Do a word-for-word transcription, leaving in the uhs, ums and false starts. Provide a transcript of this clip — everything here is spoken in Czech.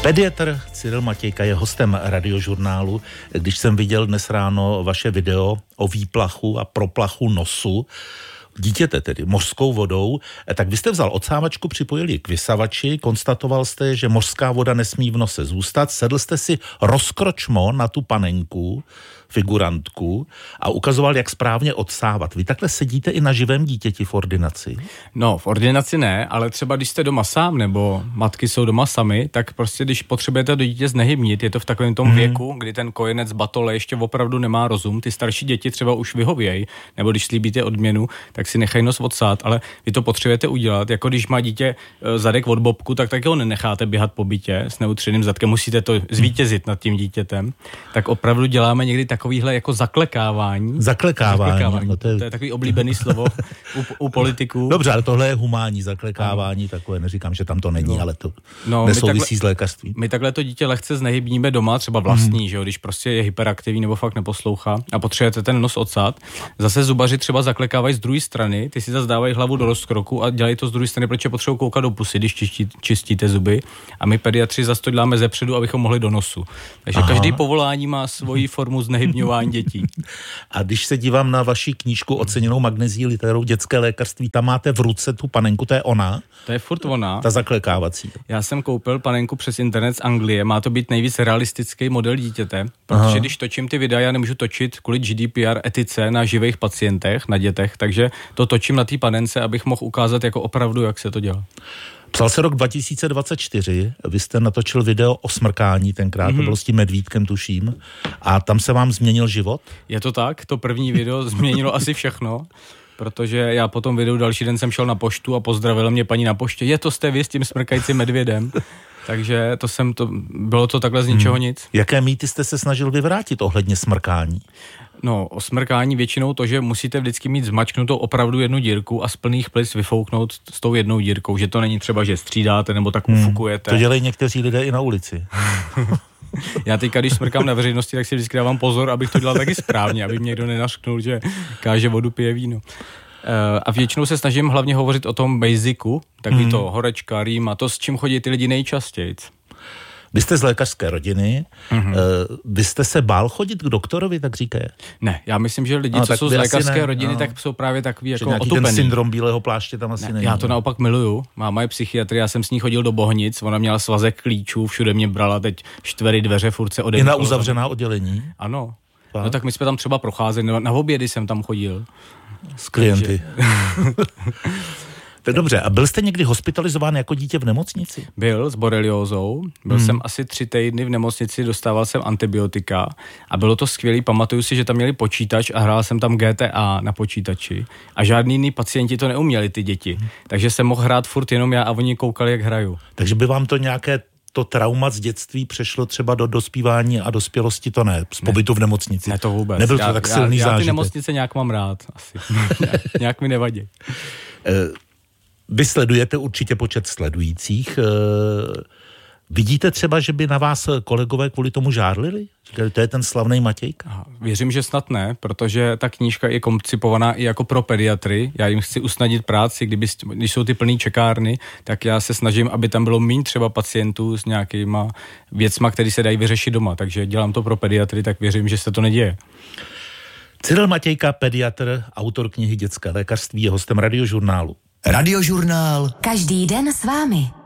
Pediatr Cyril Matějka je hostem Radiožurnálu. Když jsem viděl dnes ráno vaše video o výplachu a proplachu nosu dítěte, tedy mořskou vodou, tak vy jste vzal odsávačku, připojili k vysavači, konstatoval jste, že mořská voda nesmí v nose zůstat, sedl jste si rozkročmo na tu panenku, figurantku a ukazoval, jak správně odsávat. Vy takhle sedíte i na živém dítěti v ordinaci? No, v ordinaci ne, ale třeba když jste doma sám, nebo matky jsou doma sami, tak prostě když potřebujete do dítě znehybnit, je to v takovém tom hmm. věku, kdy ten kojenec batole ještě opravdu nemá rozum, ty starší děti třeba už vyhovějí, nebo když slíbíte odměnu, tak si nechají nos odsát, ale vy to potřebujete udělat, jako když má dítě zadek od bobku, tak taky ho nenecháte běhat po bytě s neutřeným zadkem, musíte to zvítězit nad tím dítětem, tak opravdu děláme někdy takovýhle jako zaklekávání. Zaklekávání. zaklekávání. No to, je... to je takový oblíbený slovo u, u politiků. Dobře, ale tohle je humánní zaklekávání, ano. Takové, neříkám, že tam to není, no. ale to no, nesouvisí takhle, s lékařstvím. My takhle to dítě lehce znehybníme doma, třeba vlastní, hmm. že jo, když prostě je hyperaktivní nebo fakt neposlouchá a potřebujete ten nos odsát. Zase zubaři třeba zaklekávají z druhé strany, ty si zase dávají hlavu do rozkroku a dělají to z druhé strany, protože potřebují koukat do pusy, když čistí, čistíte zuby. A my pediatři zase to děláme zepředu, abychom mohli do nosu. Takže Aha. každý povolání má svoji formu znehybňování dětí. A když se dívám na vaši knížku oceněnou Magnezií literou dětské lékařství, tam máte v ruce tu panenku, to je ona? To je furt ona. Ta zaklekávací. Já jsem koupil panenku přes internet z Anglie, má to být nejvíc realistický model dítěte, protože Aha. když točím ty videa, já nemůžu točit kvůli G D P R etice na živých pacientech, na dětech, takže to točím na té panence, abych mohl ukázat jako opravdu, jak se to dělá. Psal se rok dva tisíce dvacet čtyři, vy jste natočil video o smrkání tenkrát, mm-hmm. to bylo s tím medvídkem, tuším, a tam se vám změnil život? Je to tak, to první video změnilo asi všechno, protože já po tom videu další den jsem šel na poštu a pozdravila mě paní na poště, je to jste vy s tím smrkajícím medvědem. Takže to jsem to, bylo to takhle z ničeho hmm. nic. Jaké mýty jste se snažil vyvrátit ohledně smrkání? No, o smrkání většinou to, že musíte vždycky mít zmačknutou opravdu jednu dírku a z plných plic vyfouknout s tou jednou dírkou, že to není třeba, že střídáte nebo tak hmm. ufukujete. To dělají někteří lidé i na ulici. Já teďka, když smrkám na veřejnosti, tak si vždycky dávám pozor, abych to dělal taky správně, aby mě někdo nenařknul, že káže vodu, pije víno. A většinou se snažím hlavně hovořit o tom basicu, takový mm. to horečka, rýma, to, s čím chodí ty lidi nejčastěji. Vy jste z lékařské rodiny, mm-hmm. vy jste se bál chodit k doktorovi, tak říkají? Ne, já myslím, že lidi, no, co jsou z lékařské ne, rodiny, no. tak jsou právě takový jako otupený. Ten syndrom bílého pláště tam asi ne, není. Já to naopak miluju. Máma je psychiatr, já jsem s ní chodil do Bohnic, ona měla svazek klíčů, všude mě brala, teď štvery dveře, furt se odemklo. I na uzavřená oddělení? Ano. Fakt? No tak my jsme tam třeba procházeli, na, na obědy jsem tam chodil. S klienty. Tak dobře, a byl jste někdy hospitalizován jako dítě v nemocnici? Byl s boreliózou, byl hmm. jsem asi tři týdny v nemocnici, dostával jsem antibiotika a bylo to skvělý, pamatuju si, že tam měli počítač a hrál jsem tam G T A na počítači a žádný jiný pacienti to neuměli, ty děti, hmm. takže jsem mohl hrát furt jenom já a oni koukali, jak hraju. Takže by vám to nějaké to trauma z dětství přešlo třeba do dospívání a dospělosti, to ne, z pobytu v nemocnici. Ne, to vůbec. Nebyl to já, tak silný já, já zážitek. ty nemocnice nějak mám rád, asi. Nějak mi nevadí. Vy sledujete určitě počet sledujících. Vidíte třeba, že by na vás kolegové kvůli tomu žárlili? Říkali, to je ten slavný Matějka? Věřím, že snad ne, protože ta knížka je koncipovaná i jako pro pediatry. Já jim chci usnadnit práci, kdyby, když jsou ty plný čekárny, tak já se snažím, aby tam bylo méně třeba pacientů s nějakýma věcma, které se dají vyřešit doma. Takže dělám to pro pediatry, tak věřím, že se to neděje. Cyril Matějka, pediatr, autor knihy Dětské lékařství, je hostem Radiožurnálu. Radiožurnál. Každý den s vámi.